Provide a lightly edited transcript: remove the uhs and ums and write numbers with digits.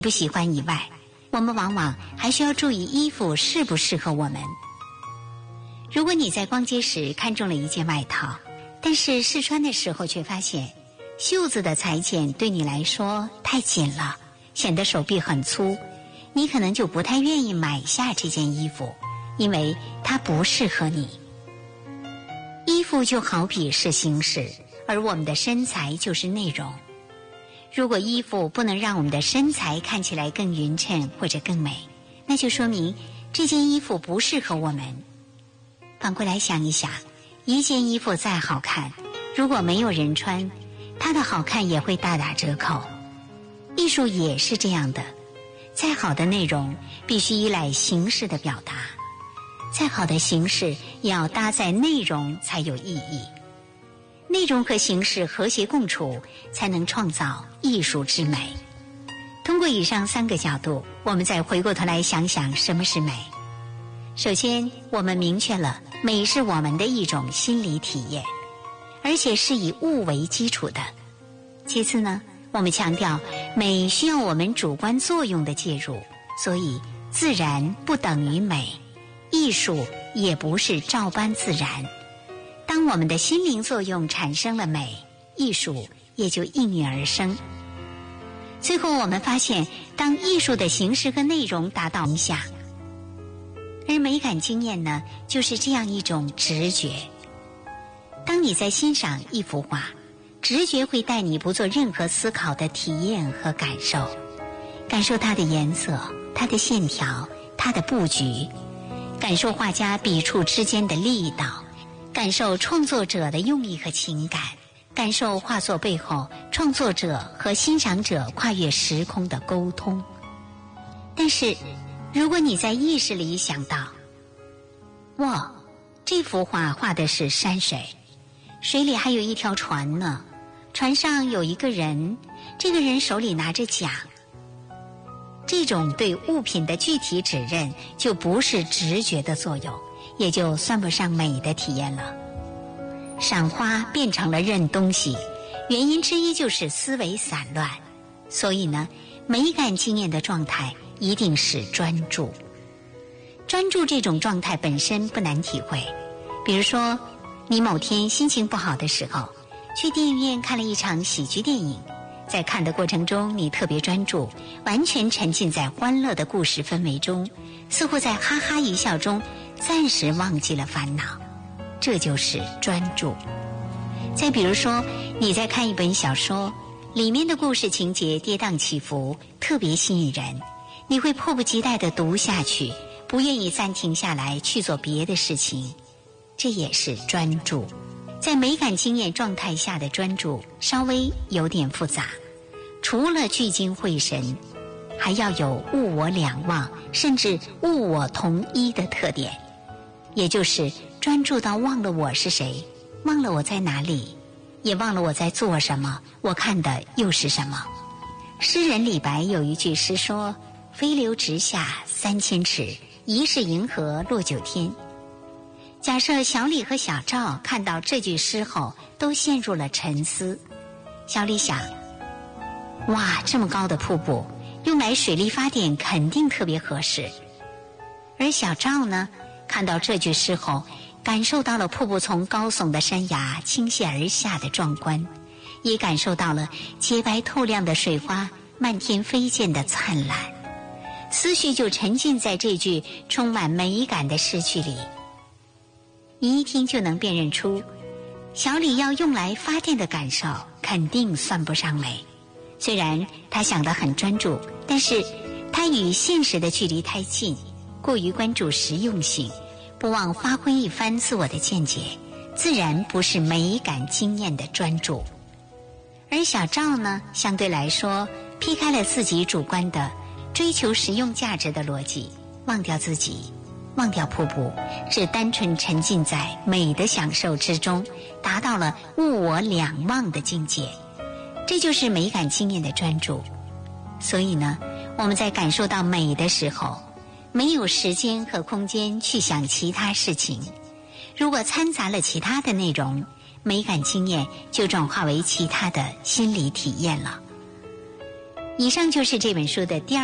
不喜欢以外，我们往往还需要注意衣服适不适合我们。如果你在逛街时看中了一件外套，但是试穿的时候却发现袖子的裁剪对你来说太紧了，显得手臂很粗，你可能就不太愿意买下这件衣服，因为它不适合你。衣服就好比是形式，而我们的身材就是内容。如果衣服不能让我们的身材看起来更匀称或者更美，那就说明这件衣服不适合我们。反过来想一想，一件衣服再好看，如果没有人穿，它的好看也会大打折扣。艺术也是这样的，再好的内容必须依赖形式的表达，再好的形式也要搭载内容才有意义。内容和形式和谐共处，才能创造艺术之美。通过以上3个角度，我们再回过头来想想什么是美。首先，我们明确了美是我们的一种心理体验，而且是以物为基础的。其次呢，我们强调美需要我们主观作用的介入，所以自然不等于美，艺术也不是照搬自然。当我们的心灵作用产生了美，艺术也就应运而生。最后我们发现，当艺术的形式和内容达到影响，而美感经验呢，就是这样一种直觉。当你在欣赏一幅画，直觉会带你不做任何思考的体验和感受，感受它的颜色、它的线条、它的布局，感受画家笔触之间的力道，感受创作者的用意和情感，感受画作背后创作者和欣赏者跨越时空的沟通。但是如果你在意识里想到，哇，这幅画画的是山水，水里还有一条船呢，船上有一个人，这个人手里拿着桨，这种对物品的具体指认就不是直觉的作用，也就算不上美的体验了。赏花变成了认东西，原因之一就是思维散乱。所以呢，美感经验的状态一定是专注。专注这种状态本身不难体会，比如说你某天心情不好的时候，去电影院看了一场喜剧电影，在看的过程中你特别专注，完全沉浸在欢乐的故事氛围中，似乎在哈哈一笑中暂时忘记了烦恼，这就是专注。再比如说你在看一本小说，里面的故事情节跌宕起伏，特别吸引人，你会迫不及待地读下去，不愿意暂停下来去做别的事情，这也是专注。在美感经验状态下的专注稍微有点复杂，除了聚精会神，还要有物我两忘，甚至物我同一的特点，也就是专注到忘了我是谁，忘了我在哪里，也忘了我在做什么，我看的又是什么。诗人李白有一句诗说，飞流直下3000尺，疑是银河落9天。假设小李和小赵看到这句诗后都陷入了沉思。小李想，哇，这么高的瀑布用来水力发电肯定特别合适。而小赵呢，看到这句诗后感受到了瀑布从高耸的山崖倾泻而下的壮观，也感受到了洁白透亮的水花漫天飞溅的灿烂，思绪就沉浸在这句充满美感的诗句里。你一听就能辨认出，小李要用来发电的感受肯定算不上美。虽然他想得很专注，但是他与现实的距离太近，过于关注实用性，不忘发挥一番自我的见解，自然不是美感经验的专注。而小赵呢，相对来说劈开了自己主观的追求实用价值的逻辑，忘掉自己，忘掉瀑布，只单纯沉浸在美的享受之中，达到了物我两忘的境界。这就是美感经验的专注。所以呢，我们在感受到美的时候，没有时间和空间去想其他事情。如果掺杂了其他的内容，美感经验就转化为其他的心理体验了。 以上就是这本书的第二